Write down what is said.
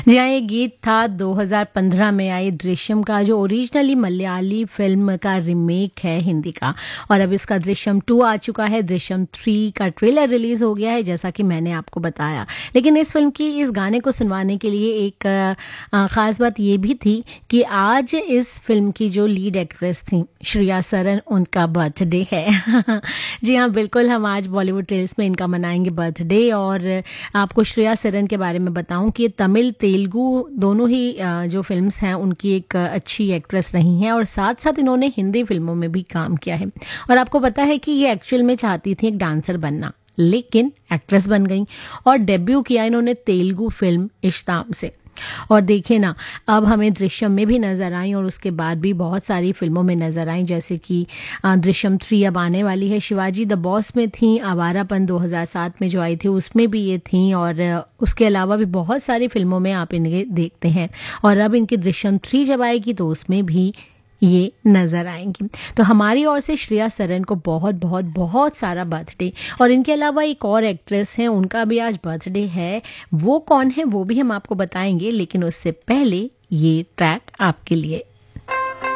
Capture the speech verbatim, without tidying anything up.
जी हाँ, ये गीत था दो हज़ार पंद्रह में आई दृश्यम का, जो ओरिजिनली मलयाली फिल्म का रीमेक है हिंदी का। और अब इसका दृश्यम टू आ चुका है। दृश्यम थ्री का ट्रेलर रिलीज हो गया है, जैसा कि मैंने आपको बताया। लेकिन इस फिल्म की इस गाने को सुनवाने के लिए एक आ, खास बात ये भी थी कि आज इस फिल्म की जो लीड एक्ट्रेस थी श्रेया सरन, उनका बर्थडे है। जी हाँ, बिल्कुल, हम आज बॉलीवुड टेल्स में इनका मनाएंगे बर्थडे। और आपको श्रेया सरन के बारे में बताऊं कि तमिल तेलुगु दोनों ही जो फिल्म्स हैं उनकी एक अच्छी एक्ट्रेस रही हैं, और साथ साथ इन्होंने हिंदी फिल्मों में भी काम किया है। और आपको पता है कि ये एक्चुअल में चाहती थी एक डांसर बनना, लेकिन एक्ट्रेस बन गई और डेब्यू किया इन्होंने तेलुगु फिल्म इश्ताम से। और देखिए ना, अब हमें दृश्यम में भी नज़र आई और उसके बाद भी बहुत सारी फिल्मों में नज़र आई, जैसे कि दृश्यम थ्री अब आने वाली है। शिवाजी द बॉस में थी, आवारापन दो हज़ार सात में जो आई थी उसमें भी ये थी, और उसके अलावा भी बहुत सारी फिल्मों में आप इन्हें देखते हैं। और अब इनकी दृश्यम थ्री जब आएगी तो उसमें भी ये नज़र आएंगी। तो हमारी ओर से श्रेया सरन को बहुत बहुत बहुत सारा बर्थडे। और इनके अलावा एक और एक्ट्रेस हैं, उनका भी आज बर्थडे है। वो कौन है वो भी हम आपको बताएंगे, लेकिन उससे पहले ये ट्रैक आपके लिए।